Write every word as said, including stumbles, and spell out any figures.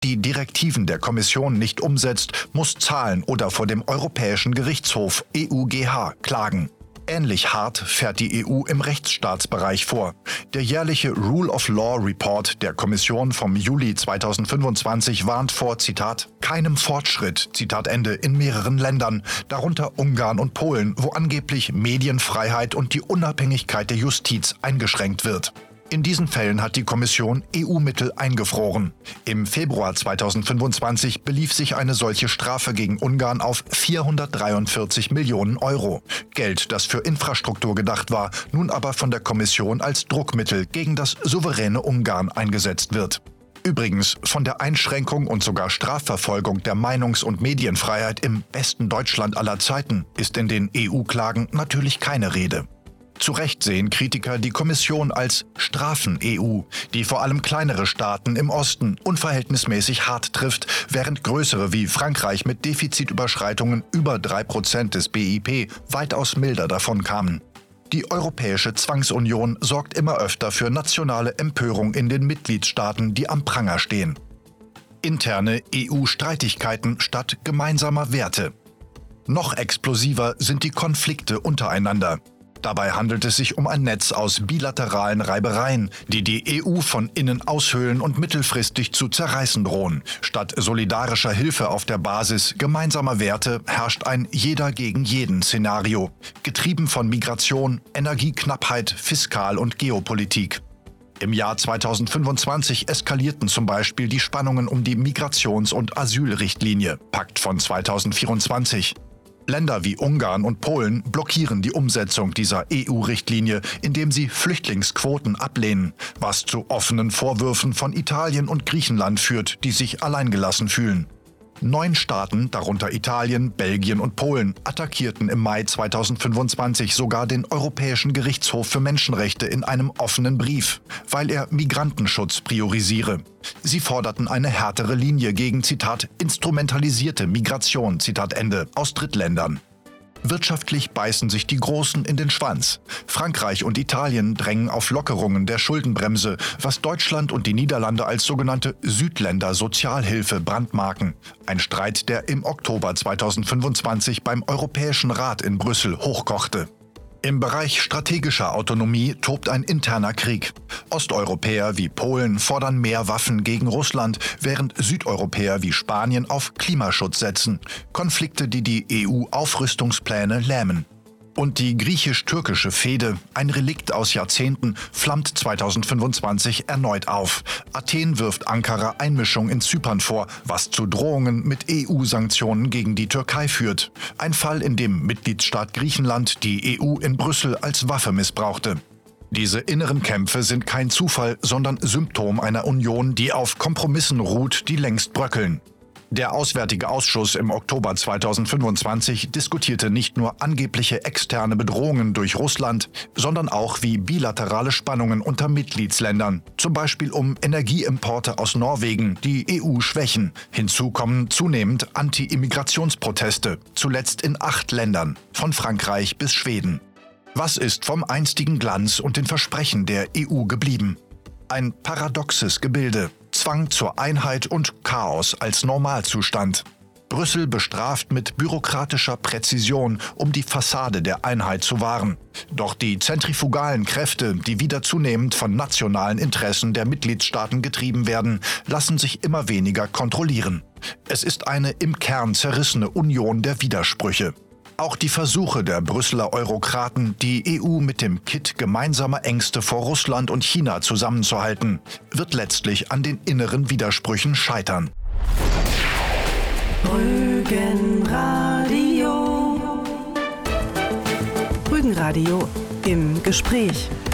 die Direktiven der Kommission nicht umsetzt, muss zahlen oder vor dem Europäischen Gerichtshof E U G H klagen. Ähnlich hart fährt die E U im Rechtsstaatsbereich vor. Der jährliche Rule of Law Report der Kommission vom Juli zweitausendfünfundzwanzig warnt vor, Zitat, keinem Fortschritt, Zitat Ende, in mehreren Ländern, darunter Ungarn und Polen, wo angeblich Medienfreiheit und die Unabhängigkeit der Justiz eingeschränkt wird. In diesen Fällen hat die Kommission E U-Mittel eingefroren. Im Februar zweitausendfünfundzwanzig belief sich eine solche Strafe gegen Ungarn auf vierhundertdreiundvierzig Millionen Euro. Geld, das für Infrastruktur gedacht war, nun aber von der Kommission als Druckmittel gegen das souveräne Ungarn eingesetzt wird. Übrigens, von der Einschränkung und sogar Strafverfolgung der Meinungs- und Medienfreiheit im besten Deutschland aller Zeiten ist in den E U-Klagen natürlich keine Rede. Zu Recht sehen Kritiker die Kommission als Strafen-E U, die vor allem kleinere Staaten im Osten unverhältnismäßig hart trifft, während größere wie Frankreich mit Defizitüberschreitungen über drei Prozent des B I P weitaus milder davon kamen. Die Europäische Zwangsunion sorgt immer öfter für nationale Empörung in den Mitgliedstaaten, die am Pranger stehen. Interne E U-Streitigkeiten statt gemeinsamer Werte. Noch explosiver sind die Konflikte untereinander. Dabei handelt es sich um ein Netz aus bilateralen Reibereien, die die E U von innen aushöhlen und mittelfristig zu zerreißen drohen. Statt solidarischer Hilfe auf der Basis gemeinsamer Werte herrscht ein Jeder-gegen-jeden-Szenario, getrieben von Migration, Energieknappheit, Fiskal- und Geopolitik. Im Jahr zweitausendfünfundzwanzig eskalierten zum Beispiel die Spannungen um die Migrations- und Asylrichtlinie, Pakt von zweitausendvierundzwanzig. Länder wie Ungarn und Polen blockieren die Umsetzung dieser E U-Richtlinie, indem sie Flüchtlingsquoten ablehnen, was zu offenen Vorwürfen von Italien und Griechenland führt, die sich alleingelassen fühlen. Neun Staaten, darunter Italien, Belgien und Polen, attackierten im Mai zweitausendfünfundzwanzig sogar den Europäischen Gerichtshof für Menschenrechte in einem offenen Brief, weil er Migrantenschutz priorisiere. Sie forderten eine härtere Linie gegen, Zitat, instrumentalisierte Migration, Zitat Ende, aus Drittländern. Wirtschaftlich beißen sich die Großen in den Schwanz. Frankreich und Italien drängen auf Lockerungen der Schuldenbremse, was Deutschland und die Niederlande als sogenannte Südländer-Sozialhilfe brandmarken. Ein Streit, der im Oktober zweitausendfünfundzwanzig beim Europäischen Rat in Brüssel hochkochte. Im Bereich strategischer Autonomie tobt ein interner Krieg. Osteuropäer wie Polen fordern mehr Waffen gegen Russland, während Südeuropäer wie Spanien auf Klimaschutz setzen. Konflikte, die die E U-Aufrüstungspläne lähmen. Und die griechisch-türkische Fehde, ein Relikt aus Jahrzehnten, flammt zweitausendfünfundzwanzig erneut auf. Athen wirft Ankara Einmischung in Zypern vor, was zu Drohungen mit E U-Sanktionen gegen die Türkei führt. Ein Fall, in dem Mitgliedstaat Griechenland die E U in Brüssel als Waffe missbrauchte. Diese inneren Kämpfe sind kein Zufall, sondern Symptom einer Union, die auf Kompromissen ruht, die längst bröckeln. Der Auswärtige Ausschuss im Oktober zweitausendfünfundzwanzig diskutierte nicht nur angebliche externe Bedrohungen durch Russland, sondern auch wie bilaterale Spannungen unter Mitgliedsländern, zum Beispiel um Energieimporte aus Norwegen, die E U schwächen. Hinzu kommen zunehmend Anti-Immigrationsproteste, zuletzt in acht Ländern, von Frankreich bis Schweden. Was ist vom einstigen Glanz und den Versprechen der E U geblieben? Ein paradoxes Gebilde. Zwang zur Einheit und Chaos als Normalzustand. Brüssel bestraft mit bürokratischer Präzision, um die Fassade der Einheit zu wahren. Doch die zentrifugalen Kräfte, die wieder zunehmend von nationalen Interessen der Mitgliedstaaten getrieben werden, lassen sich immer weniger kontrollieren. Es ist eine im Kern zerrissene Union der Widersprüche. Auch die Versuche der Brüsseler Eurokraten, die E U mit dem Kitt gemeinsamer Ängste vor Russland und China zusammenzuhalten, wird letztlich an den inneren Widersprüchen scheitern. Rügenradio. Rügenradio im Gespräch.